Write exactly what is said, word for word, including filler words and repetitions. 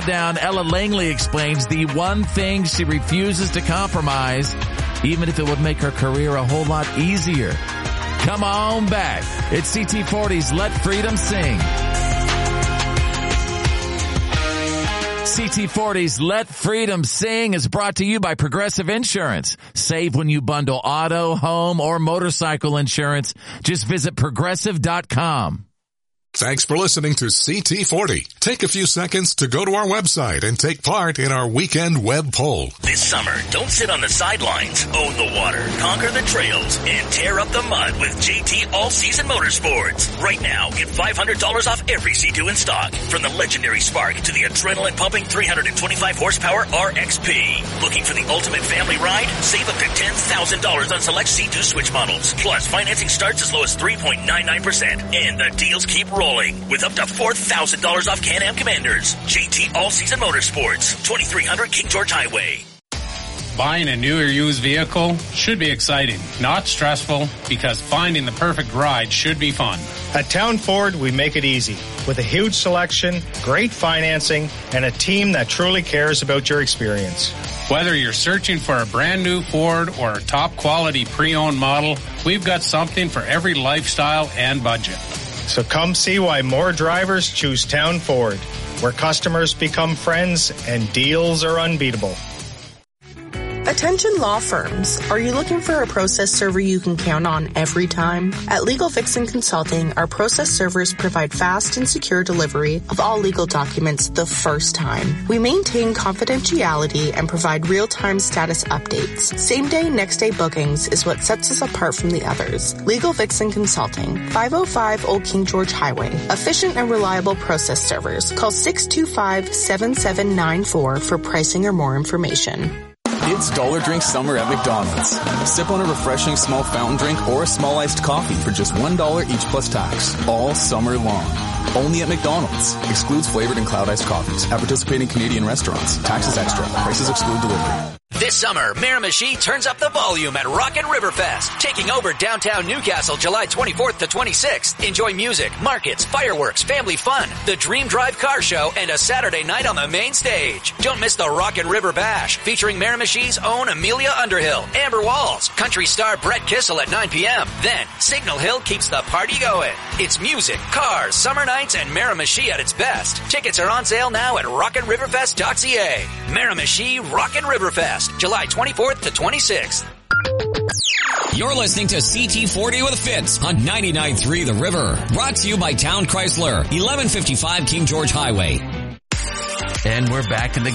Down, Ella Langley explains the one thing she refuses to compromise, even if it would make her career a whole lot easier. Come on back. It's C T forty's Let Freedom Sing. C T forty's Let Freedom Sing is brought to you by Progressive Insurance. Save when you bundle auto, home, or motorcycle insurance. Just visit progressive dot com. Thanks for listening to C T forty. Take a few seconds to go to our website and take part in our weekend web poll. This summer, don't sit on the sidelines. Own the water, conquer the trails, and tear up the mud with J T All-Season Motorsports. Right now, get five hundred dollars off every C two in stock. From the legendary Spark to the adrenaline-pumping three hundred twenty-five horsepower R X P. Looking for the ultimate family ride? Save up to ten thousand dollars on select C two Switch models. Plus, financing starts as low as three point nine nine percent. And the deals keep rolling. Rolling with up to four thousand dollars off Can-Am Commanders. J T All-Season Motorsports, twenty-three hundred King George Highway. Buying a new or used vehicle should be exciting, not stressful, because finding the perfect ride should be fun. At Town Ford, we make it easy. With a huge selection, great financing, and a team that truly cares about your experience. Whether you're searching for a brand new Ford or a top quality pre-owned model, we've got something for every lifestyle and budget. So come see why more drivers choose Town Ford, where customers become friends and deals are unbeatable. Attention law firms. Are you looking for a process server you can count on every time? At Legal Vixen Consulting, our process servers provide fast and secure delivery of all legal documents the first time. We maintain confidentiality and provide real-time status updates. Same-day, next-day bookings is what sets us apart from the others. Legal Vixen Consulting, five oh five Old King George Highway. Efficient and reliable process servers. Call six two five, seven seven nine four for pricing or more information. It's Dollar Drink Summer at McDonald's. Sip on a refreshing small fountain drink or a small iced coffee for just one dollar each plus tax, all summer long. Only at McDonald's. Excludes flavored and cloud iced coffees at participating Canadian restaurants. Taxes extra. Prices exclude delivery. This summer, Miramichi turns up the volume at Rockin' Riverfest, taking over downtown Newcastle July twenty-fourth to twenty-sixth. Enjoy music, markets, fireworks, family fun, the Dream Drive car show, and a Saturday night on the main stage. Don't miss the Rockin' River Bash, featuring Miramichi's own Amelia Underhill, Amber Walls, country star Brett Kissel at nine p.m. Then, Signal Hill keeps the party going. It's music, cars, summer nights, and Miramichi at its best. Tickets are on sale now at rockin riverfest dot c a. Miramichi Rockin' Riverfest, July twenty-fourth to twenty-sixth. You're listening to C T forty with Fitz on ninety-nine point three The River. Brought to you by Town Chrysler, eleven fifty-five King George Highway. And we're back in the